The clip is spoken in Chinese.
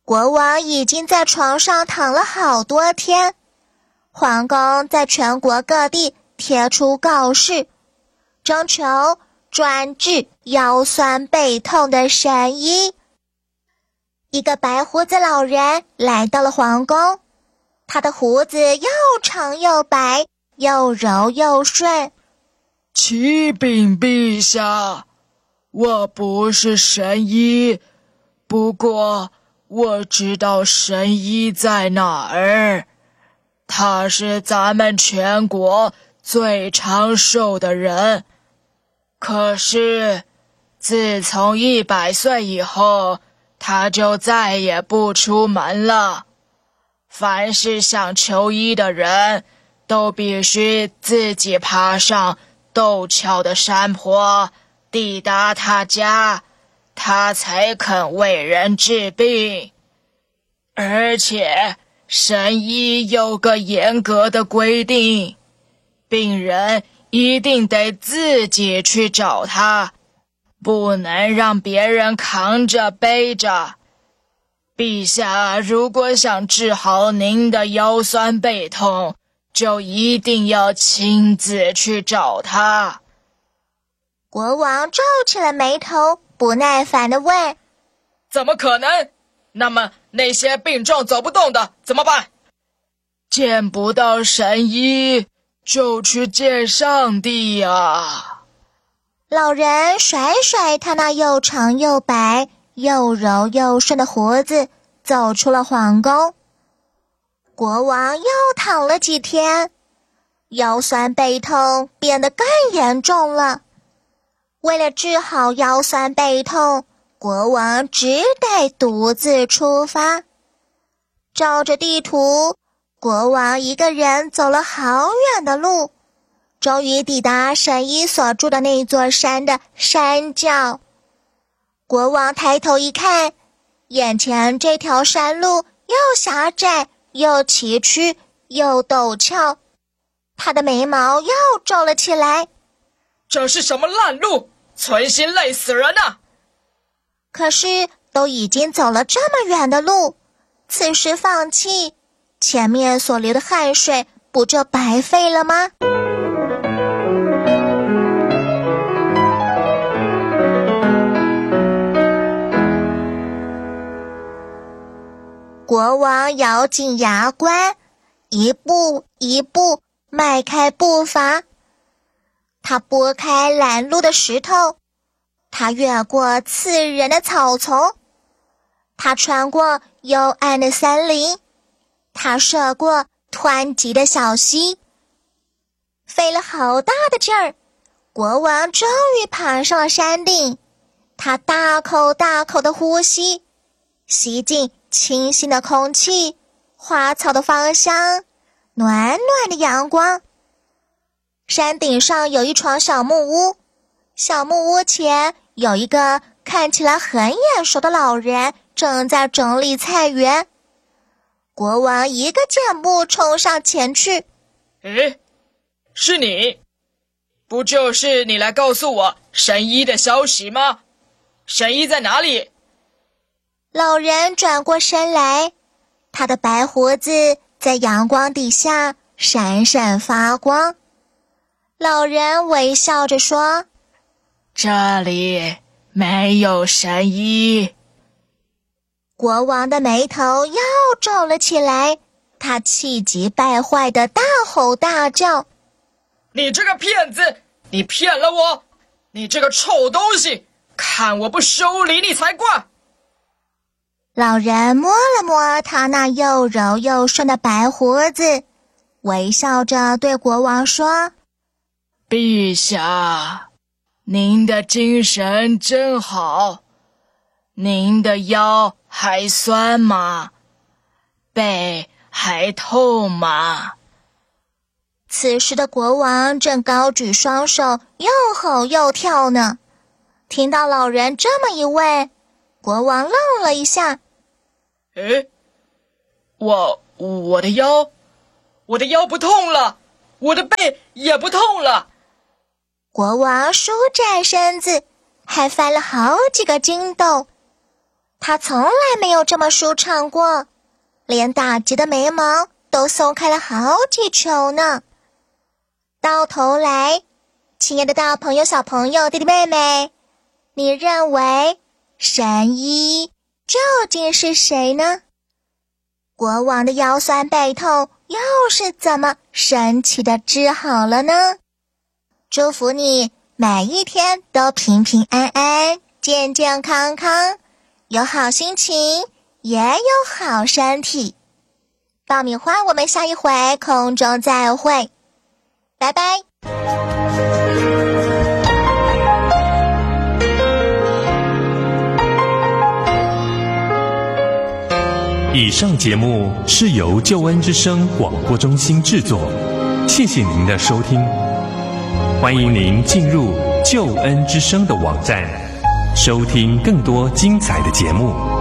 国王已经在床上躺了好多天，皇宫在全国各地贴出告示，征求专治腰酸背痛的神医。一个白胡子老人来到了皇宫，他的胡子又长又白，又柔又顺。 启禀陛下，我不是神医，不过我知道神医在哪儿。他是咱们全国最长寿的人，可是自从100岁以后，他就再也不出门了。凡是想求医的人，都必须自己爬上陡峭的山坡，抵达他家，他才肯为人治病。而且神医有个严格的规定，病人一定得自己去找他，不能让别人扛着背着。陛下如果想治好您的腰酸背痛，就一定要亲自去找他。 国王皱起了眉头，不耐烦地问： 怎么可能？那么那些病重走不动的怎么办？见不到神医，就去见上帝呀！ 老人甩甩他那又长又白又柔又顺的胡子，走出了皇宫。国王又躺了几天，腰酸背痛变得更严重了。为了治好腰酸背痛，国王只得独自出发。照着地图，国王一个人走了好远的路，终于抵达神医所住的那座山的山脚。国王抬头一看，眼前这条山路又狭窄又崎岖又陡峭，他的眉毛又皱了起来。 这是什么烂路，存心累死人啊！ 可是都已经走了这么远的路，此时放弃，前面所流的汗水不就白费了吗？国王咬紧牙关，一步一步迈开步伐。他拨开拦路的石头，他越过刺人的草丛，他穿过幽暗的森林，他涉过湍急的小溪。费了好大的劲儿，国王终于爬上了山顶。他大口大口地呼吸，吸进清新的空气，花草的芳香，暖暖的阳光。山顶上有一幢小木屋，小木屋前有一个看起来很眼熟的老人正在整理菜园。国王一个箭步冲上前去。 诶，是你？不就是你来告诉我神医的消息吗？神医在哪里？ 老人转过身来，他的白胡子在阳光底下闪闪发光。老人微笑着说： 这里没有神医。 国王的眉头又皱了起来，他气急败坏地大吼大叫： 你这个骗子，你骗了我！你这个臭东西，看我不修理你才怪！ 老人摸了摸他那又柔又顺的白胡子，微笑着对国王说： 陛下，您的精神真好。您的腰还酸吗？背还痛吗？ 此时的国王正高举双手，又吼又跳呢。听到老人这么一问，国王愣了一下。 诶，我的腰不痛了，我的背也不痛了。 国王舒展身子，还翻了好几个筋斗。 他从来没有这么舒畅过，连打结的眉毛都松开了好几球呢。到头来，亲爱的大朋友、小朋友、弟弟妹妹，你认为神医究竟是谁呢？国王的腰酸背痛又是怎么神奇的治好了呢？祝福你每一天都平平安安、健健康康，有好心情，也有好身体。爆米花，我们下一回空中再会，拜拜。 以上节目是由救恩之声广播中心制作，谢谢您的收听。欢迎您进入救恩之声的网站，收听更多精彩的节目。